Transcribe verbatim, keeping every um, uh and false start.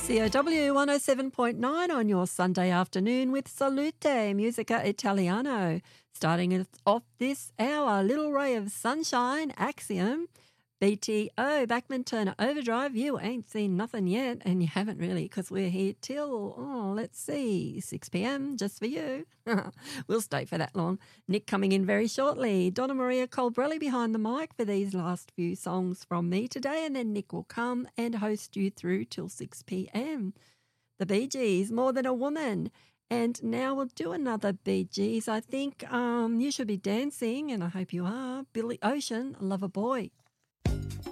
C O W one oh seven point nine on your Sunday afternoon with Salute Musica Italiano. Starting us off this hour, Little Ray of Sunshine, Axiom, B T O, Backman Turner Overdrive. You ain't seen nothing yet, and you haven't really, because we're here till, oh, let's see, six p.m. just for you. We'll stay for that long. Nick coming in very shortly. Donna Maria Colbrelli behind the mic for these last few songs from me today, and then Nick will come and host you through till six p.m. The Bee Gees, More Than a Woman. And now we'll do another Bee Gees. I think um, you should be dancing, and I hope you are. Billy Ocean, Lover Boy.